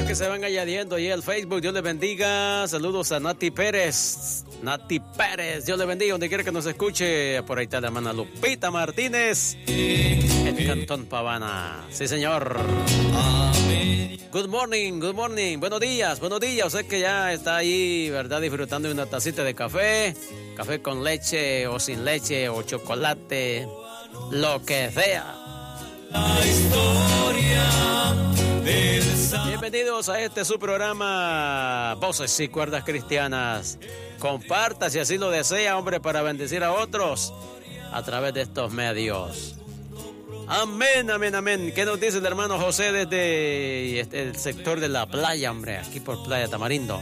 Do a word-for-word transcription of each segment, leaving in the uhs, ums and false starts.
que se van añadiendo ahí al Facebook. Dios les bendiga. Saludos a Nati Pérez. Nati Pérez, Dios le bendiga donde quiera que nos escuche. Por ahí está la hermana Lupita Martínez en Cantón Pavana. Sí, señor. Good morning, good morning. Buenos días, buenos días. Usted que ya está ahí, ¿verdad? Disfrutando de una tacita de café. Café con leche o sin leche o chocolate. Lo que sea. La historia del... Bienvenidos a este su programa Voces y Cuerdas Cristianas. Comparta si así lo desea, hombre, para bendecir a otros a través de estos medios. Amén, amén, amén. ¿Qué nos dice el hermano José desde este, el sector de la playa, hombre? Aquí por Playa Tamarindo.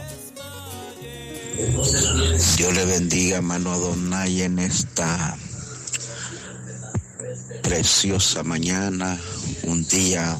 Dios le bendiga, hermano Adonai, en esta preciosa mañana, un día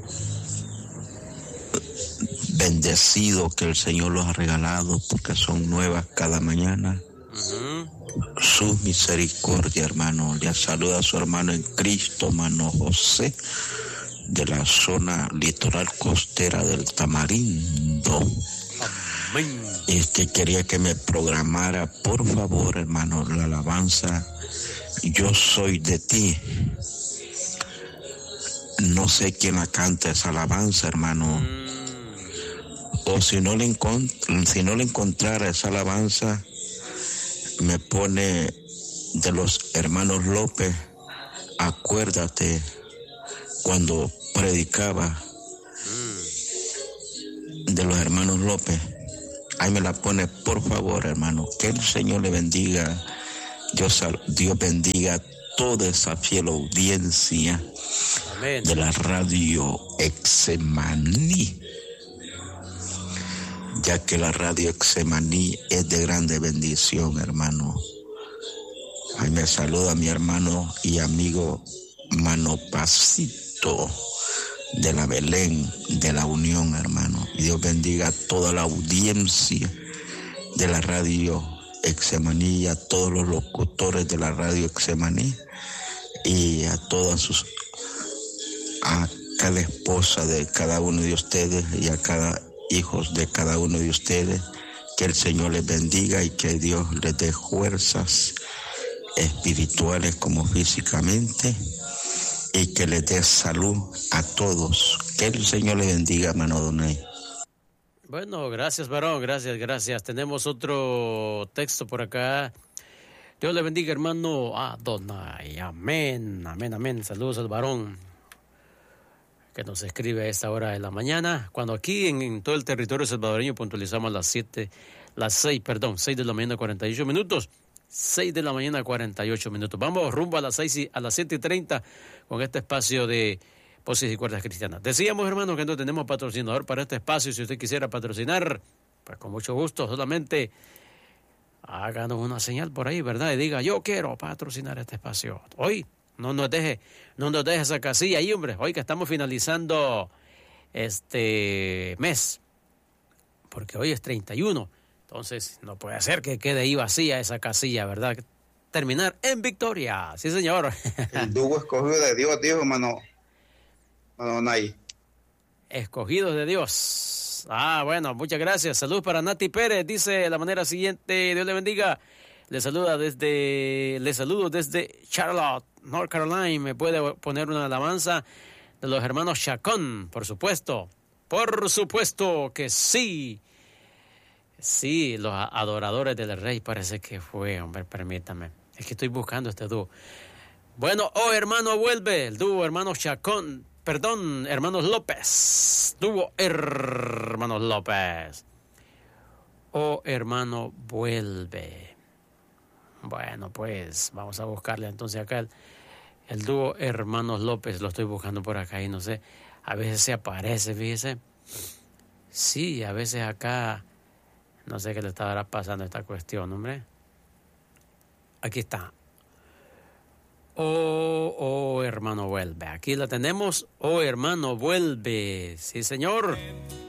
bendecido que el Señor los ha regalado porque son nuevas cada mañana. Uh-huh. Su misericordia, hermano. Le saluda a su hermano en Cristo, hermano José, de la zona litoral costera del Tamarindo. Amén. Este quería que me programara, por favor, hermano, la alabanza Yo soy de ti. No sé quién la canta esa alabanza, hermano. Mm. O si no le encont- si no le encontrara esa alabanza, me pone de los hermanos López, acuérdate cuando predicaba. Mm. De los hermanos López. Ahí me la pone, por favor, hermano. Que el Señor le bendiga. Dios, Dios bendiga a toda esa fiel audiencia. Amén. De la radio Exemaní, ya que la radio Exemaní es de grande bendición, hermano. Ahí me saluda mi hermano y amigo Mano Pasito de la Belén, de la Unión, hermano. Y Dios bendiga a toda la audiencia de la radio Exemaní, a todos los locutores de la radio Exemaní y a todas sus, a cada esposa de cada uno de ustedes y a cada hijos de cada uno de ustedes. Que el Señor les bendiga y que Dios les dé fuerzas espirituales como físicamente y que les dé salud a todos. Que el Señor les bendiga, hermano Donay. Bueno, gracias, varón, gracias, gracias. Tenemos otro texto por acá. Dios le bendiga, hermano Adonai. Amén, amén, amén. Saludos al varón que nos escribe a esta hora de la mañana. Cuando aquí en, en todo el territorio salvadoreño puntualizamos las siete, las seis, perdón, seis de la mañana, cuarenta y ocho minutos. seis de la mañana, cuarenta y ocho minutos. Vamos rumbo a las seis y, a las siete y treinta con este espacio de Voces y Cuerdas Cristianas. Decíamos, hermano, que no tenemos patrocinador para este espacio. Si usted quisiera patrocinar, pues con mucho gusto, solamente háganos una señal por ahí, ¿verdad? Y diga, yo quiero patrocinar este espacio. Hoy no nos deje, no nos deje esa casilla ahí, hombre. Hoy que estamos finalizando este mes, porque hoy es treinta y uno. Entonces, no puede ser que quede ahí vacía esa casilla, ¿verdad? Terminar en victoria. Sí, señor. El dúo escogido de Dios, dijo, hermano. Adonai. Escogidos de Dios. Ah, bueno, muchas gracias. Salud para Nati Pérez. Dice de la manera siguiente: Dios le bendiga. Le saluda desde, le saludo desde Charlotte, North Carolina. Me puede poner una alabanza de los hermanos Chacón, por supuesto. Por supuesto que sí. Sí, los adoradores del Rey parece que fue, hombre, permítame. Es que estoy buscando este dúo. Bueno, oh hermano vuelve, el dúo hermanos Chacón. Perdón, hermanos López. Tuvo hermanos López. Oh, hermano, vuelve. Bueno, pues vamos a buscarle entonces acá el, el dúo hermanos López. Lo estoy buscando por acá y no sé. A veces se aparece, fíjese. Sí, a veces acá. No sé qué le estará pasando a esta cuestión, hombre. Aquí está. Oh, oh, hermano, vuelve. Aquí la tenemos. Oh, hermano, vuelve. Sí, señor.